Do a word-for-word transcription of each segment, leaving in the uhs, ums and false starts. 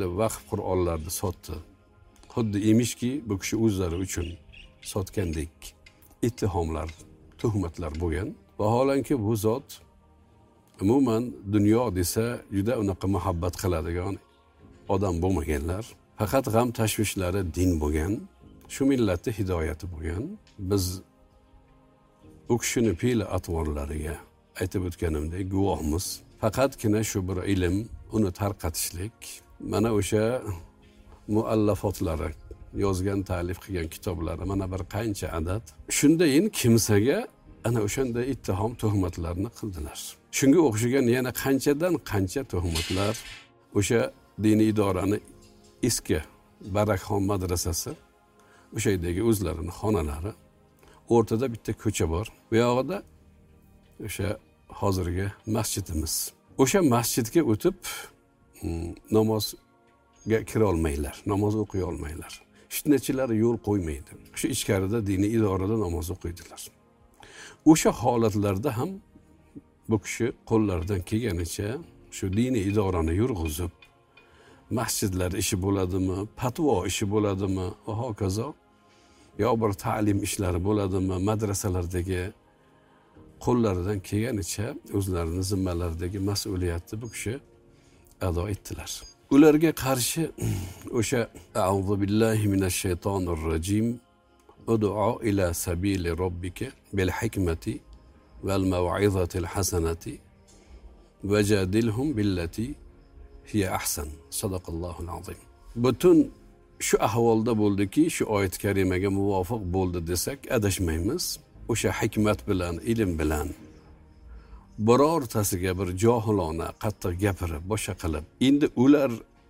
payli vaqf Qur'onlarni sotdi. Xuddi emishki, bu kishi o'zlari uchun sotgandek ittihomlar, tuhmatlar bo'lgan. Vaholanki bu zot umuman dunyo desa juda unaqa muhabbat qiladigan odam bo'lmaganlar. Faqat g'am tashvishlari din bo'lgan. Shu millatni hidoyati bo'lgan. Biz u kishini fe'li atvorlariga aytib o'tganimdek guvohmiz. Faqatgina shu bir ilm, uni tarqatishlik, mana o'sha muallafotlari, yozgan, ta'lif qilgan kitoblari mana bir qancha adad. Shundayin kimsaga ana o'shanday ittihom tuhmatlarni qildilar. Shunga o'xshagan yana qanchadan qancha tuhmatlar. O'sha diniy idorani eski Barakxon madrasasi, o'sha yerdagi o'zlarining xonalari, o'rtada bitta ko'cha bor. Bu yog'ida o'sha hozirgi masjidimiz. O'sha masjidga o'tib namozga kira olmaylar, namoz o'qiy olmaylar. Fitnachilar yo'l qo'ymaydi. Shu ichkarida diniy idorada namoz o'qiydilar. O'sha holatlarda ham bu kishi qo'llaridan kelganicha shu diniy idorani yurg'izib, masjidlar ishi bo'ladimi, fatvo ishi bo'ladimi va hokazo, yo bir ta'lim ishlari bo'ladimi, madrasalardagi qo'llaridan kelganicha o'zlarining zimmalaridagi mas'uliyatni bu kishi ado etdilar. Ularga qarshi o'sha a'udhu billahi minash shaytonir rojim ud'u ila sabili robbika bil hikmati val maw'izatil hasanati vajadilhum billati hiya ahsan. Sadaqallohul azim. Butun shu ahvolda bo'ldiki, shu oyat karimaga muvofiq bo'ldi desak adashmaymiz. O'sha hikmat bilan, ilm bilan birortasiga bir johilona qattiq gapirib, boshqa qilib, endi ular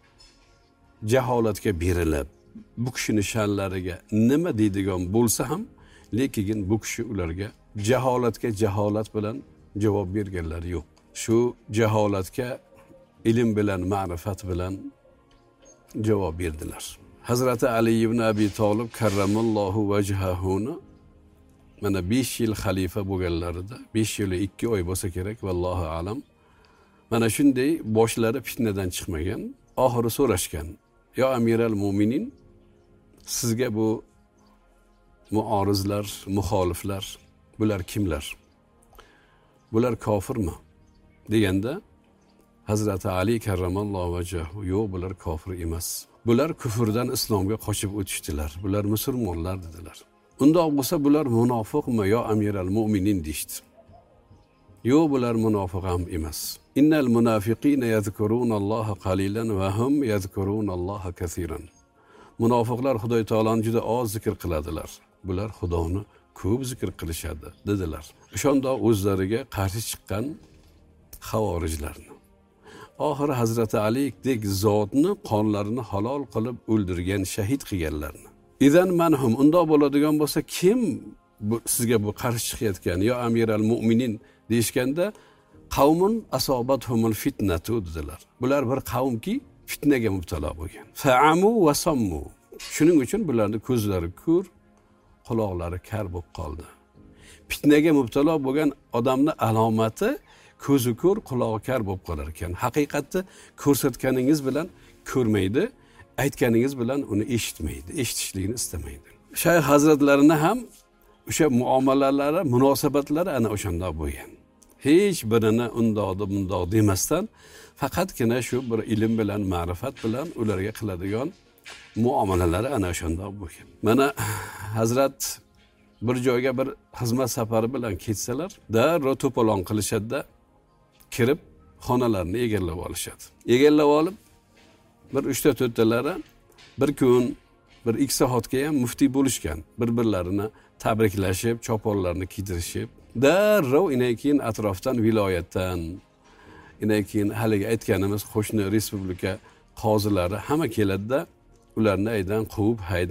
jaholatga berilib, bu kishining sha'nlariga nima deydigan bo'lsa ham, lekin bu kishi ularga jaholatga jaholat bilan javob berganlari yo'q. Shu jaholatga ilm bilan, ma'rifat bilan javob berdilar. Hazrati Ali ibn Abi Talib karramallohu vajhahuni mana besh yil xalifa bo'lganlarida, besh yil ikki oy bo'lsa kerak, vallohu alam. Mana shunday boshlari fitnadan chiqmagan, oxiri so'rashgan: "Yo Amiral Mu'minin, sizga bu muorizlar, muxoliflar, bular kimlar? Bular kofirmi?" deganda Hazrati Ali karramallohu vajhahu: "Yo'q, bular kofir emas. Bular kufrdan islomga qochib o'tishdilar. Bular musulmonlar" dedilar. Undoq bo'lsa bular munofiqmi yo Amiral Mu'minin deydi. Yo'q, bular munofiq ham emas. Innal munafiqina yazkurunalloha qalilan va hum yazkurunalloha kaseeran. Munofiqlar Xudo taoloni juda oz zikr qiladilar. Bular Xudoni ko'p zikr qilishadi dedilar. O'shanda o'zlariga qarshi chiqqan xavorijlarni, oxiri Hazrati Alidek zotni qonlarini halol qilib o'ldirgan, shahid qilganlarni. Idan manhum, undoq bo'ladigan bo'lsa kim bu, sizga bu qarshi chiqayotgan yo Amiral Mu'minin deyishganda, qavmun asobathumul fitnatu dedilar. Bular bir qavmki fitnaga mubtalo bo'lgan. Fa'amu va sammu. Shuning uchun bularning ko'zlari ko'r, quloqlari kar bo'lib qoldi. Fitnaga mubtalo bo'lgan odamning alomati ko'zi ko'r, qulog'i kar bo'lib qolar ekan. Haqiqatni ko'rsatganingiz bilan ko'rmaydi, aytganingiz bilan uni eshitmaydi, eshitishligini istamaydi. Shayx hazratlarini ham o'sha muomalalari, munosabatlari ana o'shanda bo'lgan. Hech birini undoqda bundoq demasdan, faqatgina shu bir ilm bilan, ma'rifat bilan ularga qiladigan muomalalari ana o'shanda bo'lgan. Mana hazrat bir joyga bir xizmat safari bilan ketsalar, darrov to'polon qilishadi-da, kirib xonalarni egallab olishadi. Egallab olib bir uchta to'rtalari bir kun, bir ikki soatga ham muftiy bo'lishgan. Bir-birlarini tabriklashib, choponlarni kiydirishib, darrov inay keyin atrofdan, viloyatdan, inay keyin haliga aytganimiz qo'shni respublika qozilari hamma keladi-da, ularni aydan quvib haydab